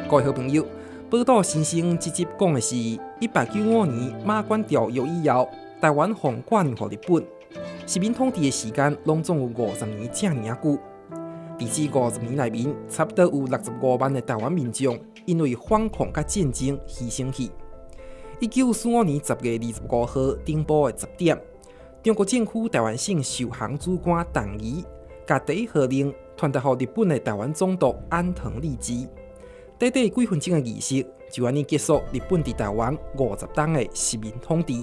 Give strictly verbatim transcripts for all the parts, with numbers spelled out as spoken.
各位好朋友，报道新生这集讲的是一八九五年马关条约以后，台湾奉挂入予日本，殖民统治的时间拢总有五十年这么久。伫这五十年内面，差不多有六十五万的台湾民众因为反抗甲战争牺牲去。一九四五年十月二十五号顶晡的十点，中国政府台湾省受航主管陈仪，甲第一号令传达予日本的台湾总督安藤利吉。短短几分钟的仪式，就安尼结束日本伫台湾五十冬的殖民统治。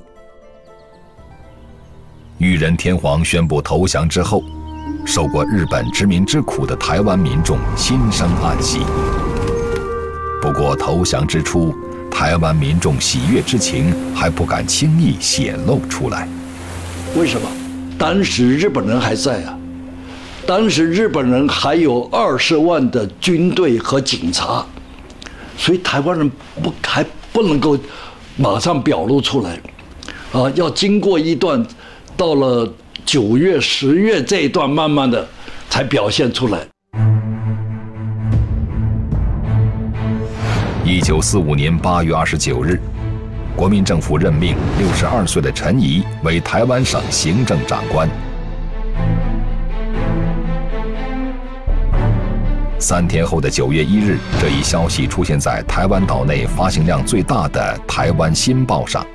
裕仁天皇宣布投降之后，受过日本殖民之苦的台湾民众心生暗喜。不过投降之初，台湾民众喜悦之情还不敢轻易显露出来。 为什么？当时日本人还在啊，当时日本人还有二十万的军队和警察，所以台湾人不还不能够马上表露出来，啊，要经过一段，到了九月、十月这一段，慢慢的才表现出来。 一九四五年八月二十九日，国民政府任命六十二岁的陈仪为台湾省行政长官。三天后的九月一日，这一消息出现在台湾岛内发行量最大的《台湾新报》上。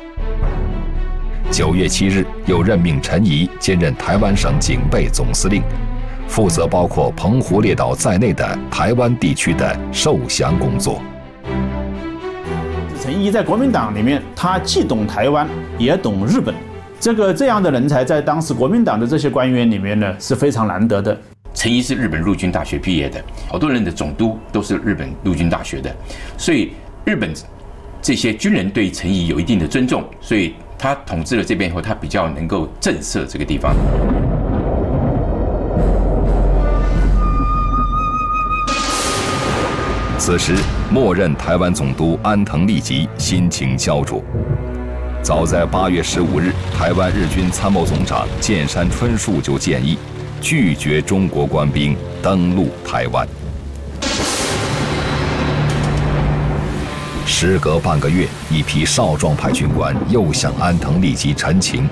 九月七日，又任命陈仪兼任台湾省警备总司令，负责包括澎湖列岛在内的台湾地区的受降工作。 陈仪在国民党里面，他既懂台湾，也懂日本。这个这样的人才，在当时国民党的这些官员里面呢，是非常难得的。 陈仪是日本陆军大学毕业的，好多人的总督都是日本陆军大学的，所以日本这些军人对陈仪有一定的尊重，所以他统治了这边以后，他比较能够震慑这个地方。 此时，末任台湾总督安藤利吉心情焦灼。早在八月十五日，台湾日军参谋总长剑山春树就建议拒绝中国官兵登陆台湾。时隔半个月，一批少壮派军官又向安藤利吉陈情，